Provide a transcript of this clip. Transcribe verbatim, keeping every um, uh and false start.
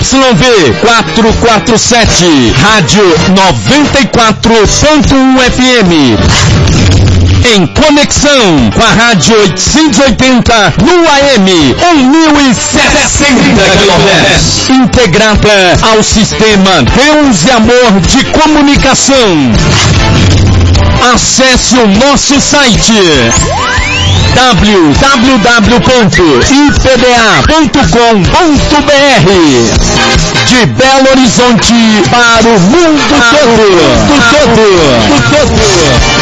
V quatrocentos e quarenta e sete, Rádio noventa e quatro ponto um F M. Em conexão com a Rádio oitocentos e oitenta no A M mil e sessenta quilohertz. Integrada ao sistema Deus e Amor de Comunicação. Acesse o nosso site w w w ponto i p d a ponto com ponto b r. De Belo Horizonte para o mundo todo. Todo. Todo.